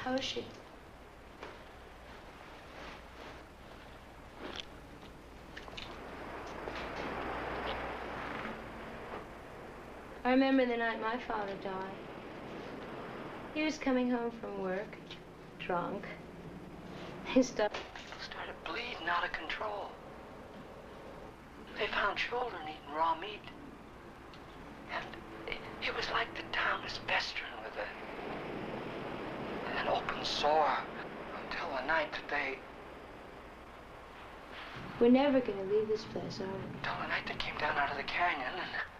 How is she? I remember the night my father died. He was coming home from work, drunk. He started bleeding out of control. They found children eating raw meat. And it was like the town was festering with an open sore until the night that they... We're never gonna leave this place, are we? Until the night they came down out of the canyon and